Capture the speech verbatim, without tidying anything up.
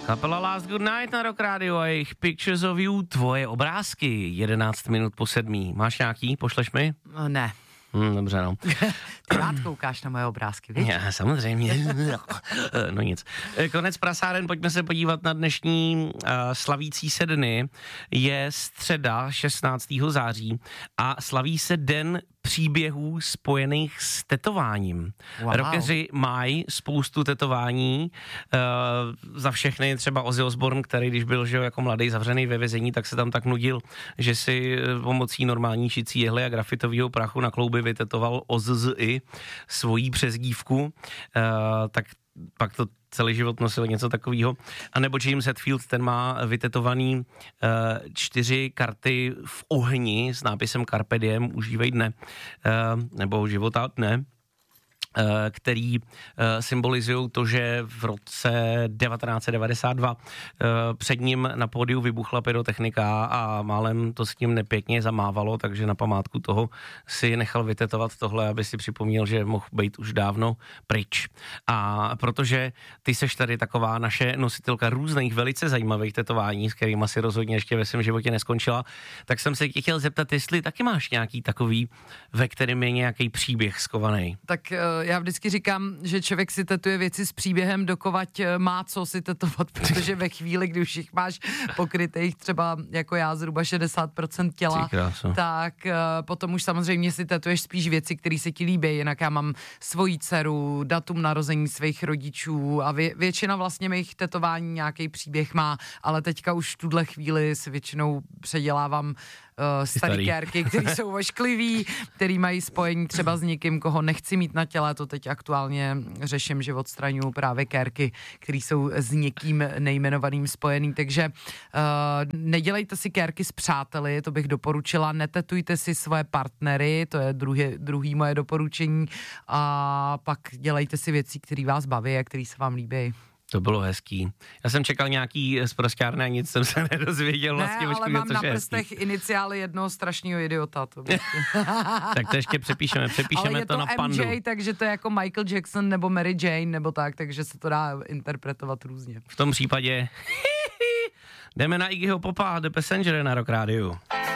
Kapela Last Good Night na Rock Radio a jejich Pictures of You, tvoje obrázky, jedenáct minut po sedmí. Máš nějaký? Pošleš mi? Ne. Hmm, dobře, no. Ty rád koukáš na moje obrázky, víš? Já, samozřejmě. No nic. Konec prasáren, pojďme se podívat na dnešní uh, slavící se dny. Je středa šestnáctého září a slaví se den příběhů spojených s tetováním. Wow. Rockeři mají spoustu tetování, uh, za všechny třeba Ozzy Osbourne, který když byl že, jako mladý zavřený ve vězení, tak se tam tak nudil, že si pomocí normální šicí jehly a grafitového prachu na klouby vytetoval O Z Z I, svojí přezdívku, uh, tak pak to celý život nosil něco takového. A nebo James Hetfield, ten má vytetovaný uh, čtyři karty v ohni s nápisem Carpe Diem, užívej dne, uh, nebo života dne, uh, který uh, symbolizují to, že v roce devatenáct set devadesát dva uh, před ním na pódiu vybuchla pyrotechnika a málem to s ním nepěkně zamávalo, takže na památku toho si nechal vytetovat tohle, aby si připomněl, že mohl být už dávno pryč. A protože ty seš tady taková naše nositelka různých velice zajímavých tetování, s kterými si rozhodně ještě ve svém životě neskončila, tak jsem se tě chtěl zeptat, jestli taky máš nějaký takový, ve kterém je nějaký příběh skovaný. Tak já vždycky říkám, že člověk si tetuje věci s příběhem, dokovať má co si tetovat, protože ve chvíli, kdy už jich máš pokrytých třeba jako já zhruba šedesát procent těla, tak uh, potom už samozřejmě si tetuješ spíš věci, které se ti líbí, jinak já mám svoji dceru, datum narození svých rodičů a vě, většina vlastně mých tetování nějaký příběh má, ale teďka už v tuhle chvíli si většinou předělávám Uh, starý kérky, který jsou ošklivý, který mají spojení třeba s někým, koho nechci mít na těle, to teď aktuálně řeším, že odstraňuju právě kérky, který jsou s někým nejmenovaným spojený, takže uh, nedělejte si kérky s přáteli, to bych doporučila, netetujte si svoje partnery, to je druhý, druhý moje doporučení a pak dělejte si věci, které vás baví a které se vám líbí. To bylo hezký. Já jsem čekal nějaký z prosťárny a nic jsem se nedozvěděl vlastně. Ne, ale mám na prstech iniciály jednoho strašného idiota. To tak to ještě přepíšeme, přepíšeme ale je to, to na pandu. M J, takže to je jako Michael Jackson nebo Mary Jane nebo tak, takže se to dá interpretovat různě. V tom případě jdeme na Iggyho Popa, The Passenger na Rock Radio.